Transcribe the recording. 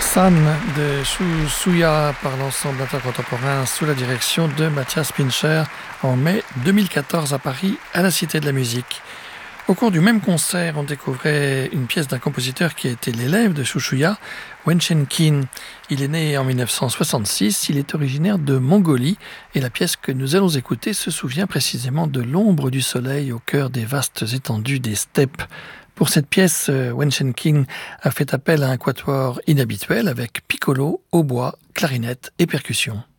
San de Shusuya par l'ensemble intercontemporain sous la direction de Matthias Pincher en mai 2014 à Paris, à la Cité de la Musique. Au cours du même concert, on découvrait une pièce d'un compositeur qui a été l'élève de Shusuya, Wenshen Qin. Il est né en 1966, il est originaire de Mongolie et la pièce que nous allons écouter se souvient précisément de l'ombre du soleil au cœur des vastes étendues des steppes. Pour cette pièce, Wenshen Qin a fait appel à un quatuor inhabituel avec piccolo, hautbois, clarinette et percussion.